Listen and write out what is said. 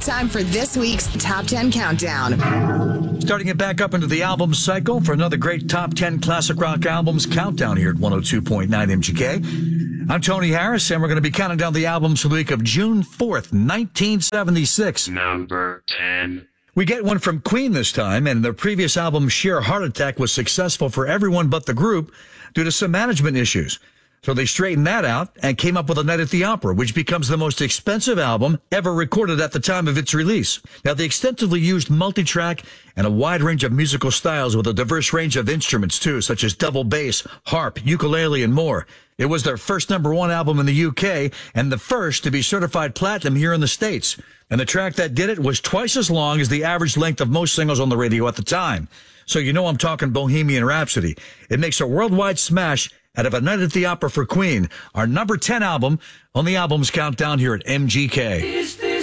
It's time for this week's Top 10 Countdown. Starting it back up into the album cycle for another great Top 10 Classic Rock Albums countdown here at 102.9 MGK. I'm Tony Harris, and we're going to be counting down the albums for the week of June 4th, 1976. Number 10. We get one from Queen this time, and their previous album, Sheer Heart Attack, was successful for everyone but the group due to some management issues. So they straightened that out and came up with A Night at the Opera, which becomes the most expensive album ever recorded at the time of its release. Now, they extensively used multi-track and a wide range of musical styles with a diverse range of instruments, too, such as double bass, harp, ukulele, and more. It was their first #1 album in the UK and the first to be certified platinum here in the States. And the track that did it was twice as long as the average length of most singles on the radio at the time. So you know I'm talking Bohemian Rhapsody. It makes a worldwide smash out of A Night at the Opera for Queen, our number 10 album on the albums countdown here at MGK.